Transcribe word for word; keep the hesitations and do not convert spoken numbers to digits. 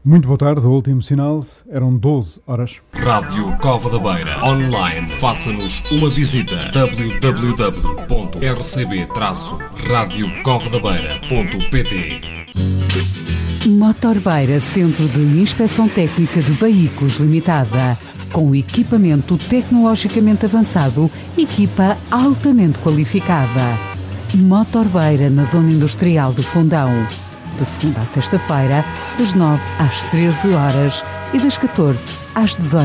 Muito boa tarde, o último sinal, eram doze horas. Rádio Cova da Beira. Online, faça-nos uma visita. w w w ponto r c b traço rádio cova da beira ponto p t. Motor Beira, Centro de Inspeção Técnica de Veículos Limitada. Com equipamento tecnologicamente avançado, equipa altamente qualificada. Motor Beira, na Zona Industrial do Fundão. De segunda a sexta-feira, das nove às treze horas e das catorze às dezoito.